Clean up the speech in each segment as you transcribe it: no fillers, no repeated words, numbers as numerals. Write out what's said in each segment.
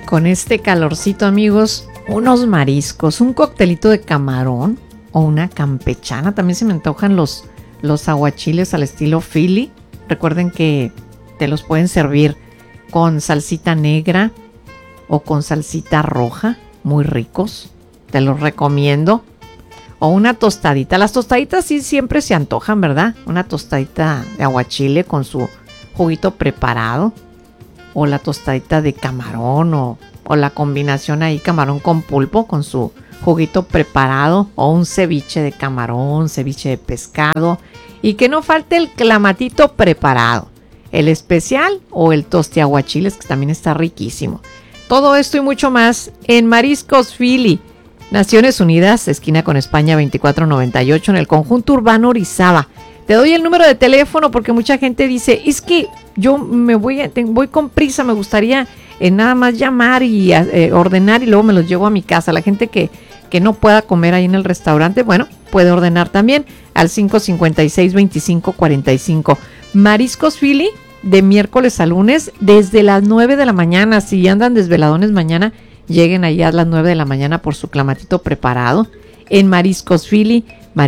con este calorcito, amigos, unos mariscos, un coctelito de camarón o una campechana. También se me antojan los aguachiles al estilo Philly. Recuerden que te los pueden servir con salsita negra o con salsita roja, muy ricos, te los recomiendo. O una tostadita, las tostaditas sí siempre se antojan, ¿verdad? Una tostadita de aguachile con su juguito preparado, o la tostadita de camarón, o la combinación ahí camarón con pulpo con su juguito preparado, o un ceviche de camarón, ceviche de pescado, y que no falte el clamatito preparado, el especial o el toste aguachiles, que también está riquísimo. Todo esto y mucho más en Mariscos Philly, Naciones Unidas, esquina con España 2498, en el conjunto urbano Orizaba. Te doy el número de teléfono porque mucha gente dice, es que yo me voy con prisa, me gustaría nada más llamar y ordenar y luego me los llevo a mi casa. La gente que no pueda comer ahí en el restaurante, bueno, puede ordenar también al 556-2545. Mariscos Philly, de miércoles a lunes, desde las 9 de la mañana. Si andan desveladones mañana, lleguen allá a las 9 de la mañana por su clamatito preparado. En Mariscos Philly,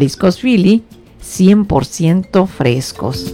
100% frescos.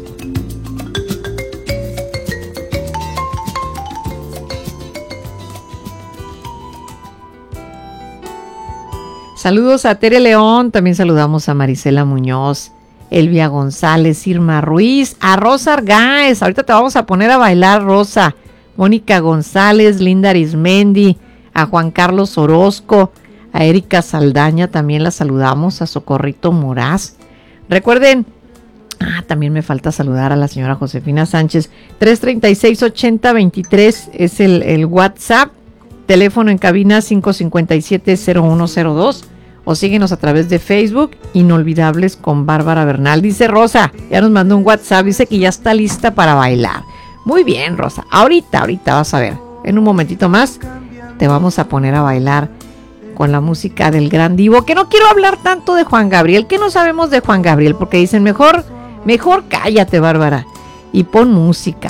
Saludos a Tere León, también saludamos a Marisela Muñoz, Elvia González, Irma Ruiz, a Rosa Argáez, ahorita te vamos a poner a bailar, Rosa, Mónica González, Linda Arismendi, a Juan Carlos Orozco, a Erika Saldaña, también la saludamos, a Socorrito Moraz. Recuerden, también me falta saludar a la señora Josefina Sánchez, 336-8023 es el WhatsApp, teléfono en cabina 557-0102, o síguenos a través de Facebook, Inolvidables con Bárbara Bernal. Dice Rosa, ya nos mandó un WhatsApp, dice que ya está lista para bailar. Muy bien, Rosa, ahorita vas a ver, en un momentito más te vamos a poner a bailar con la música del gran divo, que no quiero hablar tanto de Juan Gabriel, que no sabemos de Juan Gabriel, porque dicen mejor cállate, Bárbara, y pon música.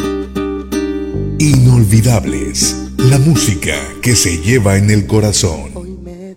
Inolvidables, la música que se lleva en el corazón.